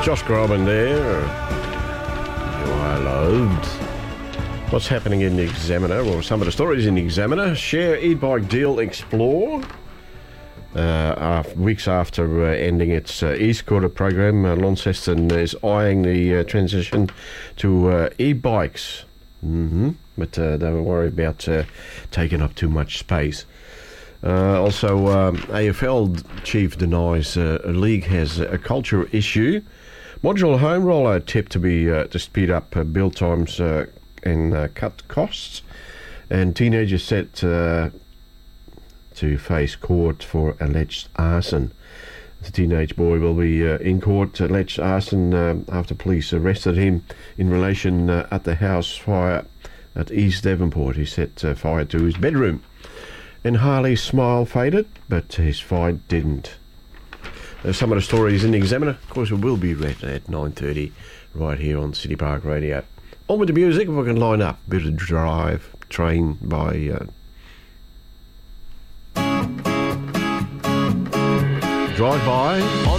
Josh Groban there. You are loved. What's happening in the Examiner? Well, some of the stories in the Examiner. Share e-bike deal explore. Weeks after ending its e-scooter program, Launceston is eyeing the transition to e-bikes. But they were worried about taking up too much space. Also, AFL chief denies a league has a culture issue. Modular home rollout tipped to speed up build times and cut costs. And teenagers set to face court for alleged arson. The teenage boy will be in court alleged arson after police arrested him in relation at the house fire at East Devonport. He set fire to his bedroom. And Harley's smile faded, but his fight didn't. Some of the stories in the Examiner, of course, it will be read at 9:30 right here on City Park Radio. On with the music, if I can line up. Bit of Drive Train by Drive By on